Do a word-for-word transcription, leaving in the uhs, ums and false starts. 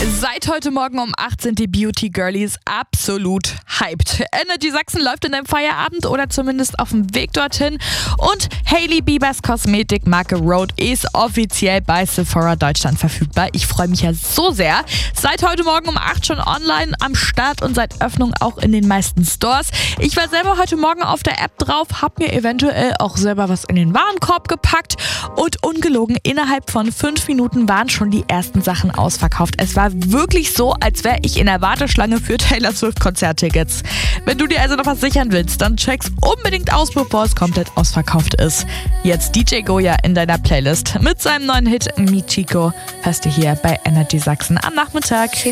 Seit heute Morgen um acht sind die Beauty Girlies absolut hyped. Energy Sachsen läuft in deinem Feierabend oder zumindest auf dem Weg dorthin. Und Hailey Biebers Kosmetikmarke Rhode ist offiziell bei Sephora Deutschland verfügbar. Ich freue mich ja so sehr. Seit heute Morgen um acht schon online am Start und seit Öffnung auch in den meisten Stores. Ich war selber heute Morgen auf der App drauf, habe mir eventuell auch selber was in den Warenkorb gepackt und ungelogen, innerhalb von fünf Minuten waren schon die ersten Sachen ausverkauft. Es war wirklich so, als wäre ich in der Warteschlange für Taylor Swift Konzerttickets. Wenn du dir also noch was sichern willst, dann check's unbedingt aus, bevor es komplett ausverkauft ist. Jetzt D J Goya in deiner Playlist mit seinem neuen Hit Mi Chico hörst du hier bei Energy Sachsen am Nachmittag.